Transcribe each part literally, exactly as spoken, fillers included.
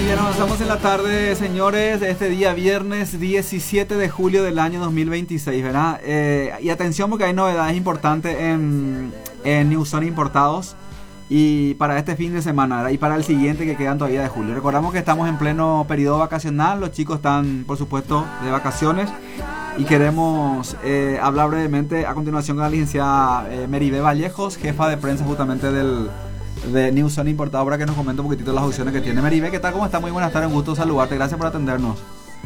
ya nos avanzamos en la tarde, señores, de este día viernes diecisiete de julio del año dos mil veintiséis, ¿verdad? Eh, y atención porque hay novedades importantes en, en New Zone Importados y para este fin de semana, ¿verdad? Y para el siguiente que quedan todavía de julio. Recordamos que estamos en pleno periodo vacacional, los chicos están, por supuesto, de vacaciones y queremos eh, hablar brevemente a continuación con la licenciada eh, Meribé Vallejos, jefa de prensa justamente del... de New Zone Importado, para que nos comente un poquitito las opciones que tiene. Meribé, ¿qué tal? ¿Cómo está? Muy buenas tardes, un gusto saludarte, gracias por atendernos.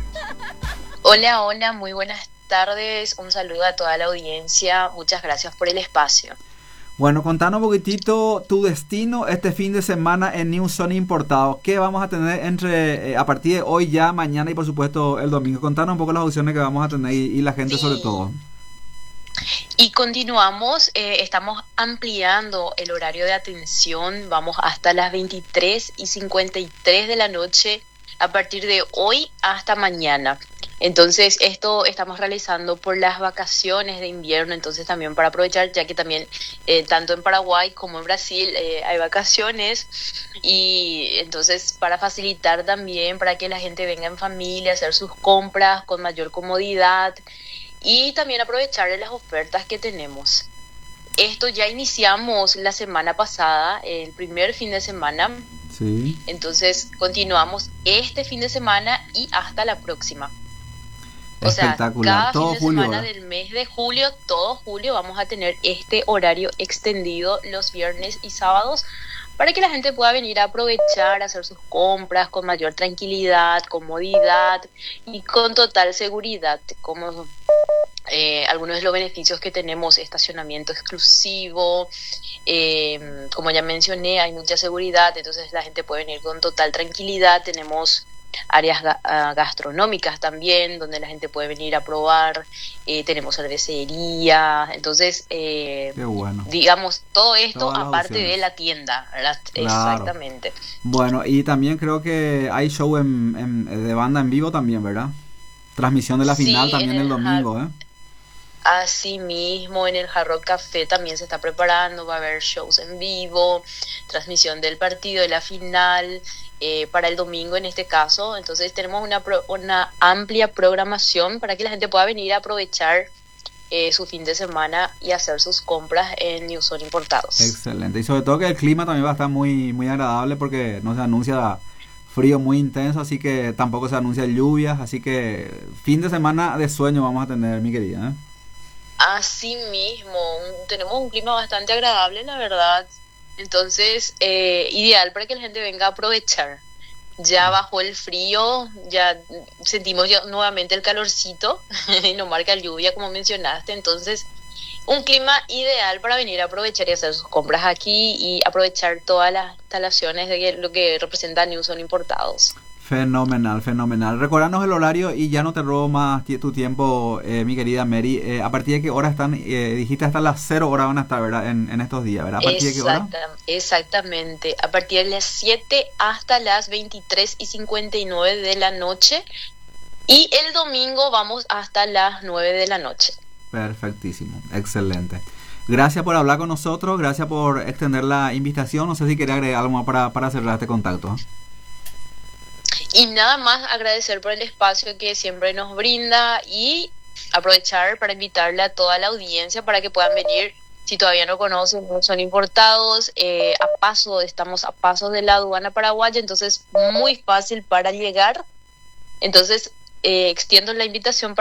Hola, hola, muy buenas tardes, un saludo a toda la audiencia, muchas gracias por el espacio. Bueno, contanos un poquitito tu destino este fin de semana en New Zone Importado. ¿Qué vamos a tener entre eh, a partir de hoy, ya, mañana y por supuesto el domingo? Contanos un poco las opciones que vamos a tener y, y la gente sí. Sobre todo. Y continuamos, eh, estamos ampliando el horario de atención, vamos hasta las veintitrés y cincuenta y tres de la noche a partir de hoy hasta mañana. Entonces esto estamos realizando por las vacaciones de invierno, entonces también para aprovechar, ya que también eh, tanto en Paraguay como en Brasil eh, hay vacaciones, y entonces para facilitar también para que la gente venga en familia a hacer sus compras con mayor comodidad. Y también aprovechar las ofertas que tenemos. Esto ya iniciamos la semana pasada, el primer fin de semana. Sí. Entonces continuamos este fin de semana y hasta la próxima. O sea, cada todo fin de julio, semana ¿verdad? Del mes de julio, todo julio, vamos a tener este horario extendido los viernes y sábados para que la gente pueda venir a aprovechar, a hacer sus compras con mayor tranquilidad, comodidad y con total seguridad, como eh, algunos de los beneficios que tenemos: estacionamiento exclusivo, eh, como ya mencioné, hay mucha seguridad, entonces la gente puede venir con total tranquilidad. Tenemos áreas ga- gastronómicas también, donde la gente puede venir a probar, eh, tenemos cervecería, entonces eh, qué bueno. Digamos, todo esto aparte de la tienda, ¿verdad? Claro. Exactamente. Bueno, y también creo que hay show en, en, de banda en vivo también, ¿verdad? Transmisión de la final sí, también el, el domingo, ¿eh? Así mismo, en el Hard Rock Café también se está preparando, va a haber shows en vivo, transmisión del partido de la final, eh, para el domingo en este caso. Entonces tenemos una, pro, una amplia programación para que la gente pueda venir a aprovechar eh, su fin de semana y hacer sus compras en New Zone Importados. Excelente, y sobre todo que el clima también va a estar muy, muy agradable porque no se anuncia frío muy intenso, así que tampoco se anuncia lluvias, así que fin de semana de sueño vamos a tener, mi querida, ¿eh? Así mismo, un, tenemos un clima bastante agradable, la verdad. Entonces, eh, ideal para que la gente venga a aprovechar. Ya bajó el frío, ya sentimos ya nuevamente el calorcito y no marca lluvia, como mencionaste. Entonces, un clima ideal para venir a aprovechar y hacer sus compras aquí y aprovechar todas las instalaciones de lo que representa New Zone Importados. Fenomenal, fenomenal. Recordanos el horario y ya no te robo más tu tiempo, eh, mi querida Mary. Eh, ¿A partir de qué hora están? Eh, dijiste hasta las cero horas van a estar, ¿verdad? En, en estos días, ¿verdad? ¿A partir Exacta, de qué hora? Exactamente. A partir de las siete hasta las veintitrés y cincuenta y nueve de la noche. Y el domingo vamos hasta las nueve de la noche. Perfectísimo, excelente. Gracias por hablar con nosotros, gracias por extender la invitación. No sé si quería agregar algo más para, para cerrar este contacto, ¿eh? Y nada más agradecer por el espacio que siempre nos brinda y aprovechar para invitarle a toda la audiencia para que puedan venir. Si todavía no conocen, no son importados, eh, a paso, estamos a paso de la aduana paraguaya, entonces muy fácil para llegar. Entonces eh, extiendo la invitación para